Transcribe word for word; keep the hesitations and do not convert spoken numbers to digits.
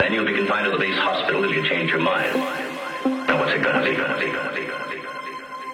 and you'll be confined to the base hospital if you change your mind. Now what's it gonna be, gonna be, gonna be, gonna be?